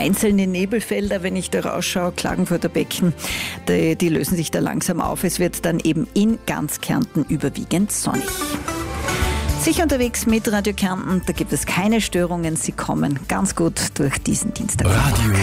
einzelne Nebelfelder, wenn ich da rausschaue, Klagenfurter Becken, die lösen sich da langsam auf. Es wird dann eben in ganz Kärnten überwiegend sonnig. Sicher unterwegs mit Radio Kärnten, da gibt es keine Störungen. Sie kommen ganz gut durch diesen Dienstag.